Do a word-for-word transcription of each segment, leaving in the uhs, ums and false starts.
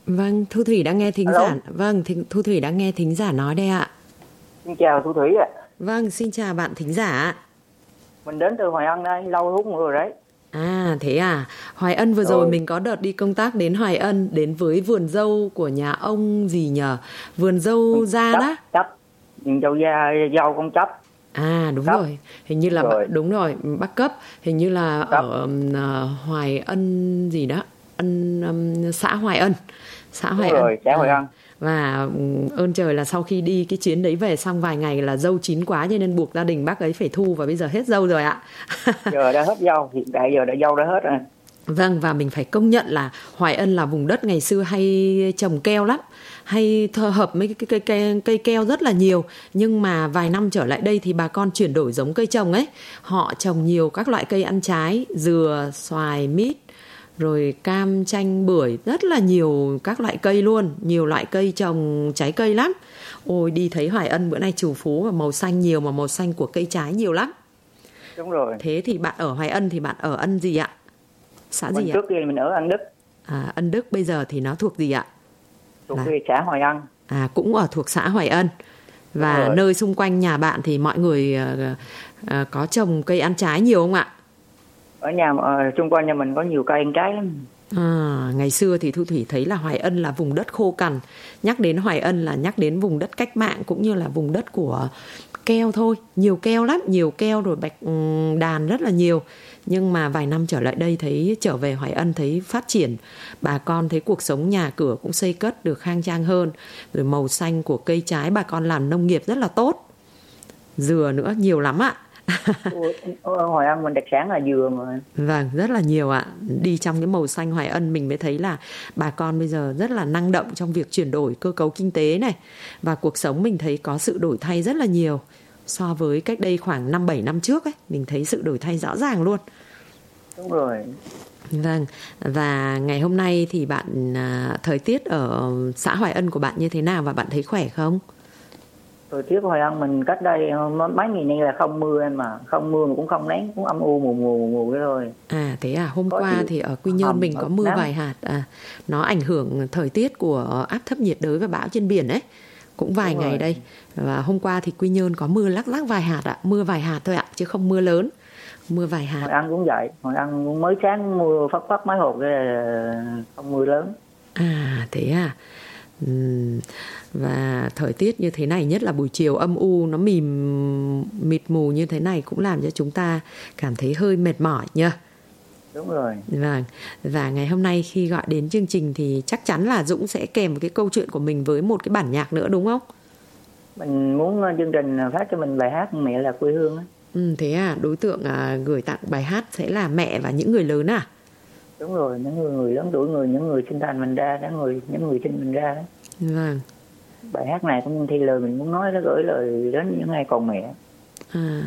Vâng, Thu Thủy đang nghe thính Alo. giả. Vâng, thì, Thu Thủy đang nghe thính giả nói đây ạ. Xin chào Thu Thủy ạ. Vâng, xin chào bạn thính giả. Mình đến từ Hoài Ân đây, lâu hút rồi đấy. À thế à, Hoài Ân vừa rồi, Rồi. mình có đợt đi công tác đến Hoài Ân, đến với vườn dâu của nhà ông gì nhờ? Vườn dâu Gia Chấp, đó. chấp. Nhưng dâu da, dâu con chấp. À đúng Cấp. rồi, hình như là Rồi. bạn- đúng rồi, Bắc Cấp, hình như là Cấp. ở um, à, Hoài Ân gì đó, Ân um, xã Hoài Ân, xã Hoài Đúng Ân. rồi, xã Hoài À, Ân. Và um, ơn trời là sau khi đi cái chuyến đấy về xong vài ngày là dâu chín quá cho nên buộc gia đình bác ấy phải thu, và bây giờ hết dâu rồi ạ. Giờ đã hết dâu, hiện tại giờ đã dâu đã hết rồi. Vâng, và mình phải công nhận là Hoài Ân là vùng đất ngày xưa hay trồng keo lắm, hay thơ hợp mấy cái cây, cây, cây keo rất là nhiều. Nhưng mà vài năm trở lại đây thì bà con chuyển đổi giống cây trồng ấy. Họ trồng nhiều các loại cây ăn trái, dừa, xoài, mít, rồi cam, chanh, bưởi, rất là nhiều các loại cây luôn. Nhiều loại cây trồng trái cây lắm. Ôi, đi thấy Hoài Ân bữa nay trù phú và màu xanh nhiều, mà màu xanh của cây trái nhiều lắm. Đúng rồi. Thế thì bạn ở Hoài Ân thì bạn ở Ân gì ạ? Xã Mình gì ạ? trước kia mình ở Ân Đức, À, Ân Đức bây giờ thì nó thuộc gì ạ? thuộc Là- về xã Hoài Ân. À, cũng ở thuộc xã Hoài Ân. Và Đúng rồi. nơi xung quanh nhà bạn thì mọi người ờ, ờ, có trồng cây ăn trái nhiều không ạ? Ở nhà ờ, xung quanh nhà mình có nhiều cây ăn trái lắm. À, ngày xưa thì Thu Thủy thấy là Hoài Ân là vùng đất khô cằn. Nhắc đến Hoài Ân là nhắc đến vùng đất cách mạng cũng như là vùng đất của keo thôi. Nhiều keo lắm, nhiều keo rồi bạch ừm, đàn rất là nhiều. Nhưng mà vài năm trở lại đây thấy trở về Hoài Ân thấy phát triển. Bà con thấy cuộc sống nhà cửa cũng xây cất được khang trang hơn. Rồi màu xanh của cây trái bà con làm nông nghiệp rất là tốt. Dừa nữa nhiều lắm ạ. Ủa, ở Hoài Ân mình đặc sản là dừa mà. Vâng, rất là nhiều ạ. Đi trong cái màu xanh Hoài Ân mình mới thấy là bà con bây giờ rất là năng động trong việc chuyển đổi cơ cấu kinh tế này. Và cuộc sống mình thấy có sự đổi thay rất là nhiều. So với cách đây khoảng năm bảy năm trước ấy, mình thấy sự đổi thay rõ ràng luôn. Đúng rồi. Vâng, và ngày hôm nay thì bạn à, thời tiết ở xã Hoài Ân của bạn như thế nào và bạn thấy khỏe không? Thời tiết Hoài Ân mình cách đây ờ, mấy ngày nay là không mưa em mà, không mưa mà cũng không nắng, cũng âm u mù mù mù cái thôi. À thế à, hôm Có qua điều- thì ở Quy Nhơn không, mình có ở mưa nắng. vài hạt. À, nó ảnh hưởng thời tiết của áp thấp nhiệt đới và bão trên biển ấy. Cũng vài Đúng ngày rồi. đây. Và hôm qua thì Quy Nhơn có mưa lắc lắc vài hạt ạ, mưa vài hạt thôi ạ, chứ không mưa lớn. Mưa vài hạt. Hồi ăn cũng vậy, hồi ăn cũng mới sáng mưa phất phất mấy hột cái là không mưa lớn. À thế à. Ừm, và thời tiết như thế này, nhất là buổi chiều âm u nó mìm mịt mù như thế này cũng làm cho chúng ta cảm thấy hơi mệt mỏi nhá. Đúng rồi. Vâng, và ngày hôm nay khi gọi đến chương trình thì chắc chắn là Dũng sẽ kèm một cái câu chuyện của mình với một cái bản nhạc nữa đúng không? Mình muốn chương trình phát cho mình bài hát Mẹ Là Quê Hương á. Ừ, thế à, đối tượng à, gửi tặng bài hát sẽ là mẹ và những người lớn à? Đúng rồi, những người, người lớn tuổi, người những người sinh thành mình ra, những người những người sinh mình ra đó. Vâng. Bài hát này cũng thi lời mình muốn nói, nó gửi lời đến những ai còn mẹ. À,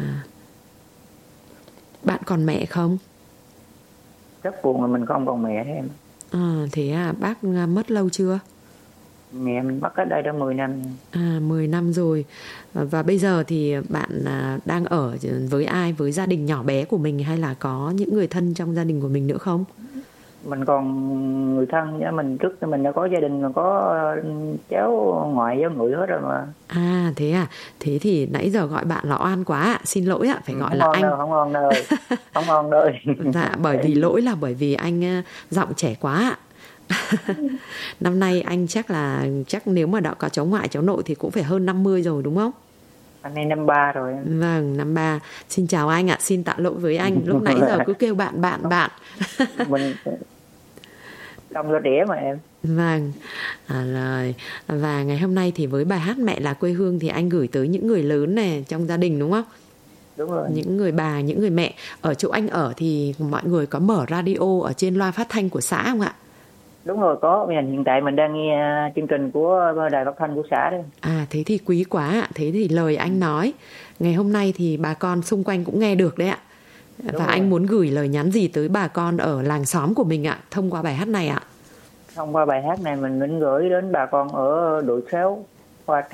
bạn còn mẹ không? Rất buồn là mình không còn mẹ đấy em. À, thế à, bác à, mất lâu chưa? Mẹ mình mất cách đây đã mười năm. À, mười năm rồi. Và bây giờ thì bạn à, đang ở với ai? Với gia đình nhỏ bé của mình hay là có những người thân trong gia đình của mình nữa không? Mình còn người thân nhá, mình trước mình đã có gia đình, mà có cháu ngoại cháu nội hết rồi mà. À thế à, thế thì nãy giờ gọi bạn là oan quá ạ, xin lỗi ạ, phải gọi Không là ngon anh. đâu, không ngon đâu, không ngon đâu. Dạ, bởi vì lỗi là bởi vì anh à, giọng trẻ quá ạ. Năm nay anh chắc là chắc nếu mà đã có cháu ngoại cháu nội thì cũng phải hơn năm mươi rồi đúng không? Anh ấy năm ba rồi em. Vâng, năm ba. Xin chào anh ạ, xin tạ lỗi với anh. Lúc nãy giờ cứ kêu bạn bạn bạn. Mình không có đĩa mà em. Vâng, à, rồi. Và ngày hôm nay thì với bài hát Mẹ Là Quê Hương thì anh gửi tới những người lớn này trong gia đình đúng không? Đúng rồi. Những người bà, những người mẹ. Ở chỗ anh ở thì mọi người có mở radio ở trên loa phát thanh của xã không ạ? Đúng rồi, có. Mình hiện tại mình đang nghe chương trình của đài phát thanh của xã đấy. À thế thì quý quá ạ. Thế thì lời anh nói ngày hôm nay thì bà con xung quanh cũng nghe được đấy ạ. Đúng và rồi. Anh muốn gửi lời nhắn gì tới bà con ở làng xóm của mình ạ, thông qua bài hát này ạ? Thông qua bài hát này mình muốn gửi đến bà con ở đội sáu Hoa